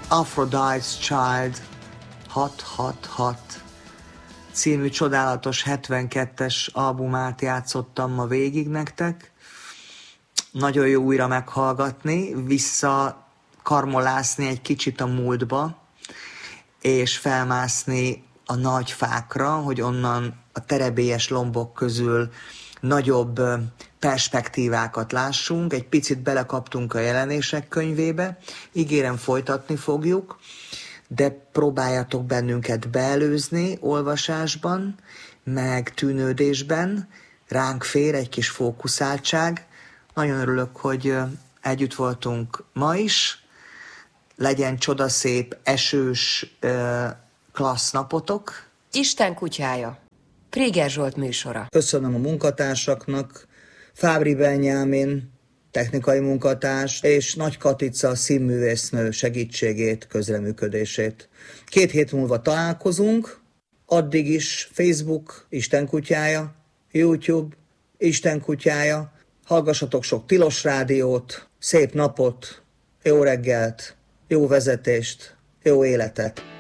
Aphrodite's Child 666 című csodálatos 72-es albumát játszottam ma végig nektek. Nagyon jó újra meghallgatni, visszakarmolászni egy kicsit a múltba, és felmászni a nagy fákra, hogy onnan a terebélyes lombok közül nagyobb perspektívákat lássunk. Egy picit belekaptunk a jelenések könyvébe, ígérem folytatni fogjuk, de próbáljatok bennünket beelőzni olvasásban, meg tűnődésben, ránk fér egy kis fókuszáltság. Nagyon örülök, hogy együtt voltunk ma is. Legyen csodaszép, esős, klassz napotok. Isten kutyája. Kréger Zsolt műsora. Köszönöm a munkatársaknak, Fábri Benyámin, technikai munkatárs, és Nagy Katica színművésznő segítségét, közreműködését. 2 hét múlva találkozunk, addig is Facebook, Isten kutyája, YouTube, Isten kutyája, hallgassatok sok Tilos rádiót, szép napot, jó reggelt, jó vezetést, jó életet!